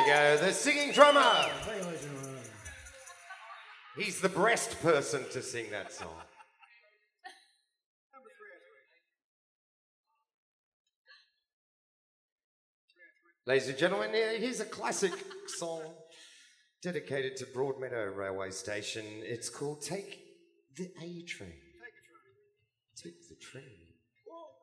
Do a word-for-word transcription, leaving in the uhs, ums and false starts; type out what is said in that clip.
you go, the singing drummer. He's the breast person to sing that song. Ladies and gentlemen, here's a classic song dedicated to Broadmeadow Railway Station. It's called Take the A Train. Take the Train.